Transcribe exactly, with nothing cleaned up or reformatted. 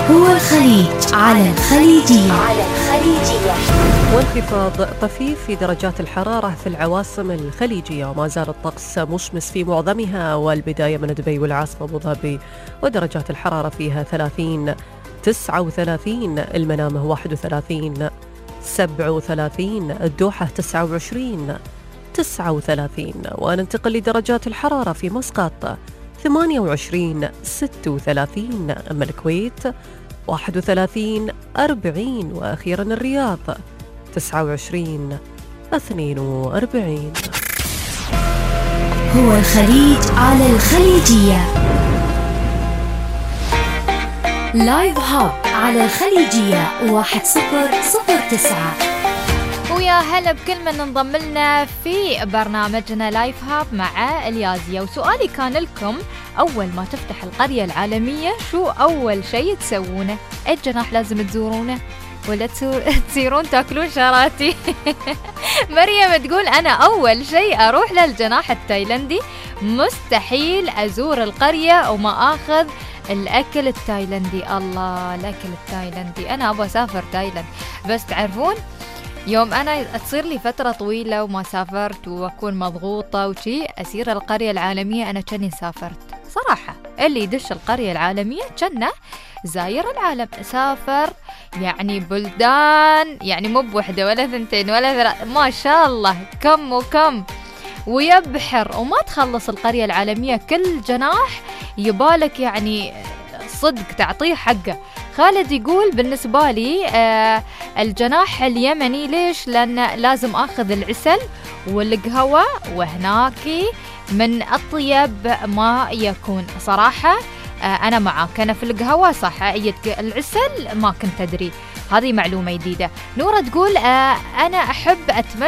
هو الخليج على الخليجية. على الخليجية. وانخفاض طفيف في درجات الحرارة في العواصم الخليجية، وما زال الطقس مشمس في معظمها، والبداية من دبي والعاصمة أبو ظبي ودرجات الحرارة فيها ثلاثين تسعة وثلاثين، المنامة واحد وثلاثين سبعة وثلاثين، الدوحة تسعة وعشرين تسعة وثلاثين. وننتقل لدرجات الحرارة في مسقط ثمانية وعشرين ستة وثلاثين، أما الكويت واحد وثلاثين أربعين، وأخيرا الرياض تسعة وعشرين اثنين وأربعين. هو الخليج على الخليجية. لايف هاب على الخليجية واحد صفر صفر تسعة. ويا هلا بكل من انضم لنا في برنامجنا لايف هاب مع اليازية. وسؤالي كان لكم، أول ما تفتح القرية العالمية شو أول شيء تسوونه؟ الجناح لازم تزورونه ولا تصيرون تاكلون شراتي؟ مريم تقول أنا أول شيء أروح للجناح التايلندي، مستحيل أزور القرية وما أخذ الأكل التايلندي. الله، الأكل التايلندي، أنا أبغى أسافر تايلند. بس تعرفون يوم أنا تصير لي فترة طويلة وما سافرت وأكون مضغوطة وشي، أسير القرية العالمية أنا كني سافرت صراحة. اللي يدش القرية العالمية كنه زاير العالم، سافر يعني بلدان، يعني مو بوحدة ولا ثنتين ولا ثلاث، ما شاء الله كم وكم، ويبحر وما تخلص القرية العالمية. كل جناح يبالك يعني صدق تعطيه حقه. خالد يقول بالنسبة لي آه الجناح اليمني. ليش؟ لأن لازم أخذ العسل والقهوة، وهناك من أطيب ما يكون صراحة. آه أنا معاك، أنا في القهوة صح، العسل ما كنت أدري، هذه معلومة جديدة. نورة تقول آه أنا أحب أتمشى